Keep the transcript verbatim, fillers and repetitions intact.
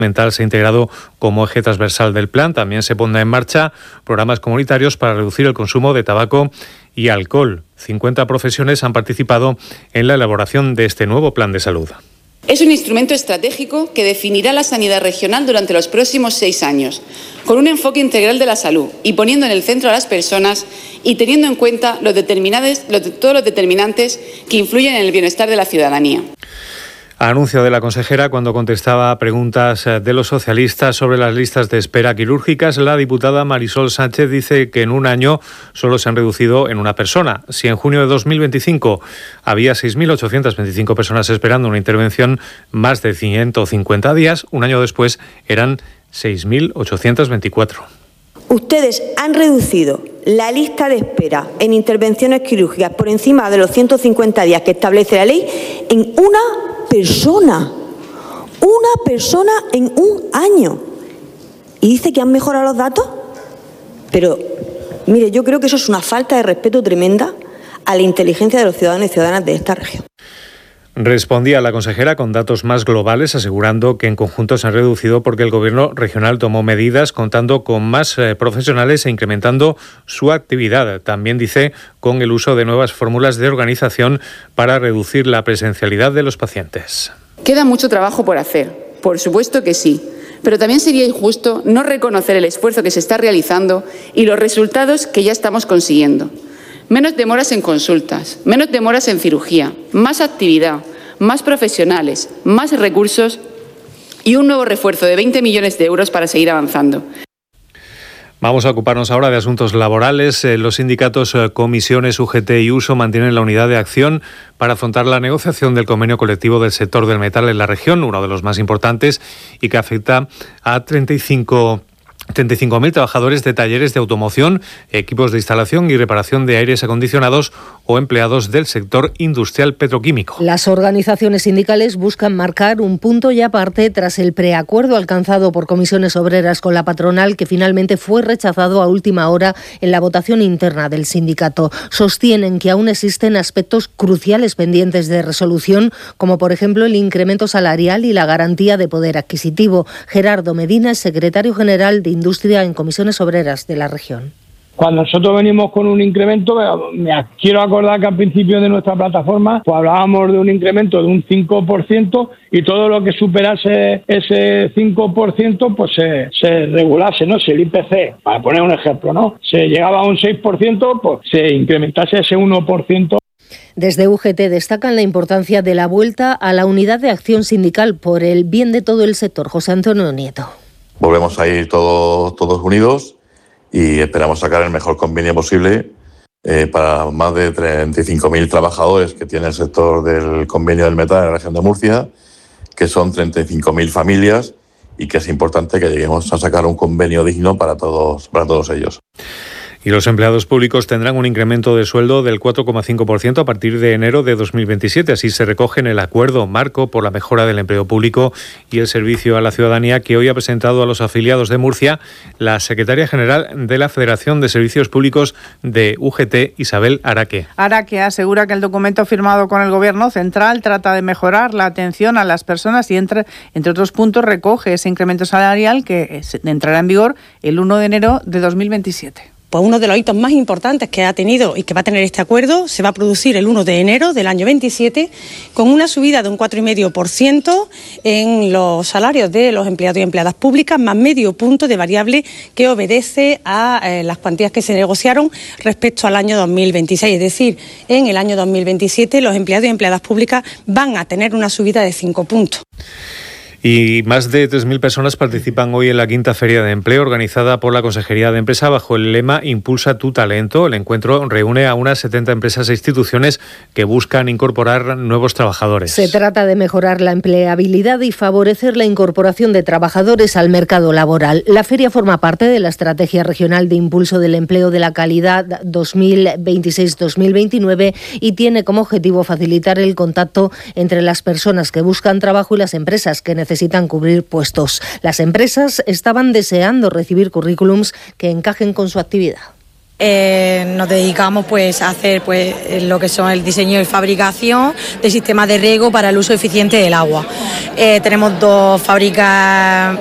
mental se ha integrado como eje transversal del plan. También se pondrá en marcha programas comunitarios para reducir el consumo de tabaco y alcohol. cincuenta profesiones han participado en la elaboración de este nuevo plan de salud. Es un instrumento estratégico que definirá la sanidad regional durante los próximos seis años, con un enfoque integral de la salud y poniendo en el centro a las personas y teniendo en cuenta los determinantes, los, todos los determinantes que influyen en el bienestar de la ciudadanía. Anuncio de la consejera cuando contestaba a preguntas de los socialistas sobre las listas de espera quirúrgicas. La diputada Marisol Sánchez dice que en un año solo se han reducido en una persona. Si en junio de dos mil veinticinco había seis mil ochocientas veinticinco personas esperando una intervención más de ciento cincuenta días, un año después eran seis mil ochocientos veinticuatro. Ustedes han reducido la lista de espera en intervenciones quirúrgicas por encima de los ciento cincuenta días que establece la ley en una persona, una persona en un año. ¿Y dice que han mejorado los datos? Pero, mire, yo creo que eso es una falta de respeto tremenda a la inteligencia de los ciudadanos y ciudadanas de esta región. Respondía la consejera con datos más globales, asegurando que en conjunto se han reducido porque el Gobierno regional tomó medidas contando con más eh, profesionales e incrementando su actividad. También dice con el uso de nuevas fórmulas de organización para reducir la presencialidad de los pacientes. Queda mucho trabajo por hacer, por supuesto que sí, pero también sería injusto no reconocer el esfuerzo que se está realizando y los resultados que ya estamos consiguiendo. Menos demoras en consultas, menos demoras en cirugía, más actividad, más profesionales, más recursos y un nuevo refuerzo de veinte millones de euros para seguir avanzando. Vamos a ocuparnos ahora de asuntos laborales. Los sindicatos Comisiones, U G T y Uso mantienen la unidad de acción para afrontar la negociación del convenio colectivo del sector del metal en la región, uno de los más importantes y que afecta a treinta y cinco mil trabajadores de talleres de automoción, equipos de instalación y reparación de aires acondicionados o empleados del sector industrial petroquímico. Las organizaciones sindicales buscan marcar un punto y aparte tras el preacuerdo alcanzado por Comisiones Obreras con la patronal, que finalmente fue rechazado a última hora en la votación interna del sindicato. Sostienen que aún existen aspectos cruciales pendientes de resolución, como por ejemplo el incremento salarial y la garantía de poder adquisitivo. Gerardo Medina es secretario general de Industria en Comisiones Obreras de la región. Cuando nosotros venimos con un incremento, me quiero acordar que al principio de nuestra plataforma pues hablábamos de un incremento de un cinco por ciento y todo lo que superase ese cinco por ciento pues se, se regulase, ¿no? Si el I P C, para poner un ejemplo, ¿no? Se llegaba a un seis por ciento, pues se incrementase ese uno por ciento. Desde U G T destacan la importancia de la vuelta a la unidad de acción sindical por el bien de todo el sector. José Antonio Nieto. Volvemos a ir todos, todos unidos y esperamos sacar el mejor convenio posible eh, para más de treinta y cinco mil trabajadores que tiene el sector del convenio del metal en la región de Murcia, que son treinta y cinco mil familias y que es importante que lleguemos a sacar un convenio digno para todos, para todos ellos. Y los empleados públicos tendrán un incremento de sueldo del cuatro coma cinco por ciento a partir de enero de dos mil veintisiete. Así se recoge en el acuerdo marco por la mejora del empleo público y el servicio a la ciudadanía que hoy ha presentado a los afiliados de Murcia la secretaria general de la Federación de Servicios Públicos de U G T, Isabel Araque. Araque asegura que el documento firmado con el Gobierno central trata de mejorar la atención a las personas y, entre, entre otros puntos, recoge ese incremento salarial que entrará en vigor el uno de enero de dos mil veintisiete. Pues uno de los hitos más importantes que ha tenido y que va a tener este acuerdo se va a producir el uno de enero del año veintisiete con una subida de un cuatro coma cinco por ciento en los salarios de los empleados y empleadas públicas, más medio punto de variable que obedece a eh, las cuantías que se negociaron respecto al año dos mil veintiséis. Es decir, en el año dos mil veintisiete los empleados y empleadas públicas van a tener una subida de cinco puntos. Y más de tres mil personas participan hoy en la quinta Feria de Empleo organizada por la Consejería de Empresa bajo el lema Impulsa tu talento. El encuentro reúne a unas setenta empresas e instituciones que buscan incorporar nuevos trabajadores. Se trata de mejorar la empleabilidad y favorecer la incorporación de trabajadores al mercado laboral. La feria forma parte de la Estrategia Regional de Impulso del Empleo de la Calidad dos mil veintiséis dos mil veintinueve y tiene como objetivo facilitar el contacto entre las personas que buscan trabajo y las empresas que necesitan necesitan cubrir puestos. Las empresas estaban deseando recibir currículums que encajen con su actividad. eh, nos dedicamos pues a hacer pues lo que son el diseño y fabricación de sistemas de riego para el uso eficiente del agua. Eh, tenemos dos fábricas